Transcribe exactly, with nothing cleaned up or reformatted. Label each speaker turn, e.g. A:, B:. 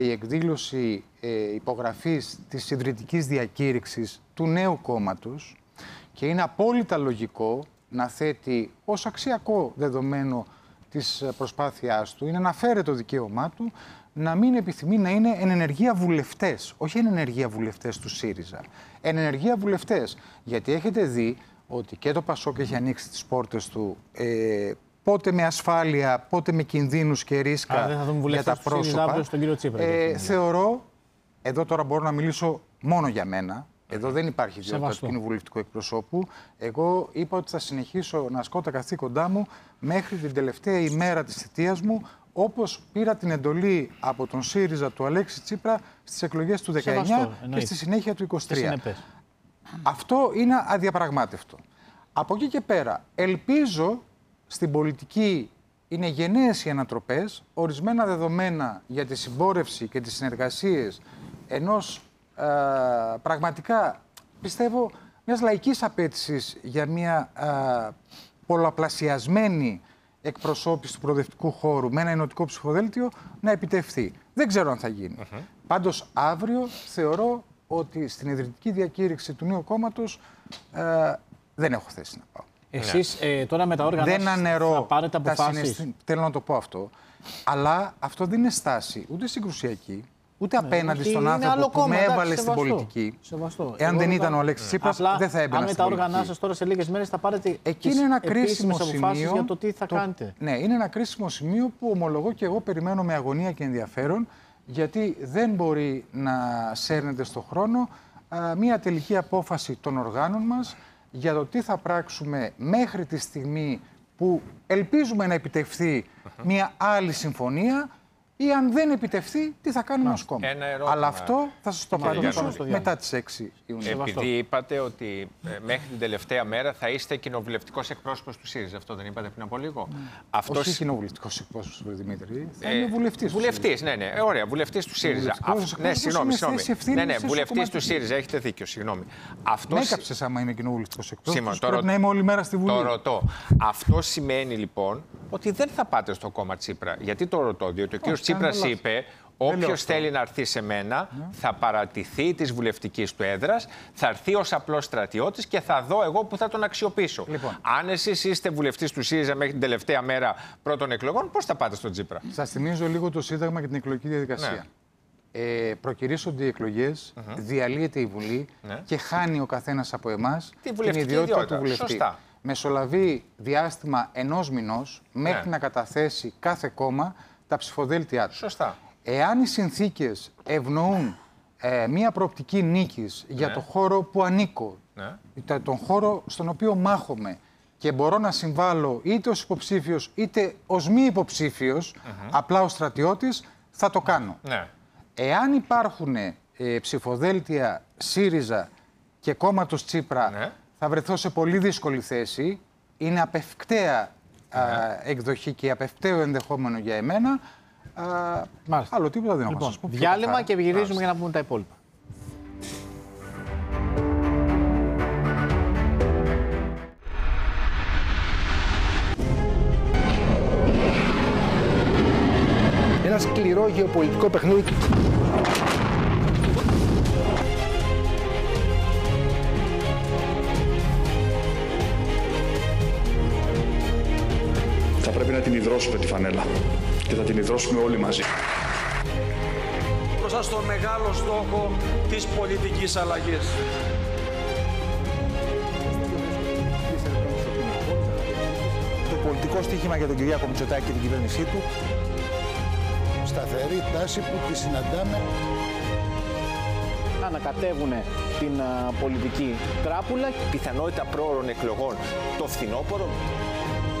A: Η εκδήλωση ε, υπογραφής της ιδρυτικής διακήρυξης του νέου κόμματος και είναι απόλυτα λογικό να θέτει ως αξιακό δεδομένο της προσπάθειάς του, είναι να φέρει το δικαίωμά του να μην επιθυμεί να είναι εν ενεργεία βουλευτές, όχι εν ενεργεία βουλευτές του ΣΥΡΙΖΑ, εν ενεργεία βουλευτές. Γιατί έχετε δει ότι και το ΠΑΣΟΚ έχει ανοίξει τις πόρτες του, ε, πότε με ασφάλεια, πότε με κινδύνους και ρίσκα για τα πρόσωπα.
B: Στον κύριο Τσίπρα,
A: ε, θεωρώ, εδώ τώρα μπορώ να μιλήσω μόνο για μένα, εδώ δεν υπάρχει ιδιότητα του κοινοβουλευτικού εκπροσώπου. Εγώ είπα ότι θα συνεχίσω να ασκώ τα καθήκοντά μου μέχρι την τελευταία ημέρα της θητείας μου, όπως πήρα την εντολή από τον ΣΥΡΙΖΑ του Αλέξη Τσίπρα στις εκλογές του δεκαεννιά Σεβαστό, και στη συνέχεια του είκοσι τρία. Αυτό είναι αδιαπραγμάτευτο. Από εκεί και πέρα, ελπίζω στην πολιτική, είναι γενναίες οι ανατροπές, ορισμένα δεδομένα για τη συμπόρευση και τις συνεργασίες ενός ε, πραγματικά, πιστεύω, μιας λαϊκής απέτησης για μια ε, πολλαπλασιασμένη εκπροσώπηση του προοδευτικού χώρου με ένα ενωτικό ψηφοδέλτιο να επιτευχθεί. Δεν ξέρω αν θα γίνει. Uh-huh. Πάντως, αύριο θεωρώ ότι στην ιδρυτική διακήρυξη του νέου κόμματος ε, δεν έχω θέση να πάω.
B: Εσείς ε, τώρα με τα όργανα
A: δεν αναιρώ
B: θα πάρετε αποφάσεις.
A: Συναισθη... Θέλω να το πω αυτό. Αλλά αυτό δεν είναι στάση ούτε συγκρουσιακή, ούτε ναι, απέναντι στον άνθρωπο που με έβαλε στην πολιτική.
B: Σεβαστό.
A: Εάν δεν ήταν ο Αλέξης Τσίπρας, δεν θα έμπαινα στην πολιτική.
B: Αν με τα όργανα σας τώρα σε λίγες μέρες θα πάρετε
A: Εκεί είναι ένα κρίσιμο σημείο
B: για το τι θα το... κάνετε.
A: Ναι, είναι ένα κρίσιμο σημείο που ομολογώ και εγώ περιμένω με αγωνία και ενδιαφέρον, γιατί δεν μπορεί να σέρνεται στον χρόνο α, μια τελική απόφαση των οργάνων μας για το τι θα πράξουμε μέχρι τη στιγμή που ελπίζουμε να επιτευχθεί uh-huh. μια άλλη συμφωνία ή αν δεν επιτευχθεί, τι θα κάνουμε ως κόμμα. Αλλά αυτό θα σας το απαντήσω μετά τις έξι Ιουνίου.
C: Επειδή είπατε ότι ε, μέχρι την τελευταία μέρα θα είστε κοινοβουλευτικός εκπρόσωπος του ΣΥΡΙΖΑ. Αυτό δεν είπατε πριν από λίγο.
A: Mm.
C: Αυτός...
A: Όχι κοινοβουλευτικός εκπρόσωπος, Δημήτρη. Θα είναι βουλευτής.
C: Βουλευτής, ναι, ναι. Ε, ωραία, βουλευτής του ΣΥΡΙΖΑ. Αυ... Ναι, συγγνώμη, συγγνώμη. Ναι, ναι, βουλευτής του ΣΥΡΙΖΑ, έχετε δίκιο, συγγνώμη.
A: Αυτός... Με έκαψες άμα είμαι κοινοβουλευτικός εκπρόσωπος. Πρέπει να είμαι όλη μέρα στη Βουλή.
C: Το ρωτώ. Αυτό σημαίνει λοιπόν ότι δεν θα πάτε στο κόμμα Τσίπρα. Γιατί το ρωτώ, διότι ο κ. Τσίπρας είπε: όποιος θέλει να έρθει σε μένα, ναι. θα παρατηθεί της βουλευτικής του έδρας, θα έρθει ως απλός στρατιώτης και θα δω εγώ που θα τον αξιοποιήσω. Λοιπόν. Αν εσείς είστε βουλευτής του ΣΥΡΙΖΑ μέχρι την τελευταία μέρα πρώτων εκλογών, πώς θα πάτε στον Τσίπρα?
A: Σας θυμίζω λίγο το Σύνταγμα και την εκλογική διαδικασία. Ναι. Ε, προκυρήσονται οι εκλογές, mm-hmm. διαλύεται η Βουλή ναι. και χάνει ο καθένας από εμάς
C: την
A: ιδιότητα,
C: ιδιότητα
A: του βουλευτή.
C: Σωστά.
A: Μεσολαβεί διάστημα ενός μηνός μέχρι ναι. να καταθέσει κάθε κόμμα τα ψηφοδέλτια του.
C: Σωστά.
A: Εάν οι συνθήκες ευνοούν ε, μία προοπτική νίκης ναι. για το χώρο που ανήκω, ναι. τον χώρο στον οποίο μάχομαι και μπορώ να συμβάλλω είτε ως υποψήφιος είτε ως μη υποψήφιος, mm-hmm. απλά ως στρατιώτης, θα το κάνω. Ναι. Εάν υπάρχουν ε, ψηφοδέλτια ΣΥΡΙΖΑ και κόμματος Τσίπρα, ναι. θα βρεθώ σε πολύ δύσκολη θέση. Είναι απευκταία ναι. α, εκδοχή και απευκταίο ενδεχόμενο για εμένα. Α, άλλο τίποτα δεν έχω λοιπόν, να σας πω.
B: Διάλειμμα και γυρίζουμε για να πούμε τα υπόλοιπα.
D: Ένα σκληρό γεωπολιτικό παιχνίδι.
E: Θα πρέπει να την υδρώσουμε τη φανέλα και θα την υδρώσουμε όλοι μαζί.
F: Μπροστά στο μεγάλο στόχο της πολιτικής αλλαγής.
D: Το πολιτικό στοίχημα για τον Κυριάκο Μητσοτάκη και την κυβέρνησή του.
G: Σταθερή τάση που τη συναντάμε.
B: Ανακατεύουν την uh, πολιτική τράπουλα.
C: Πιθανότητα πρόωρων εκλογών το φθινόπωρο.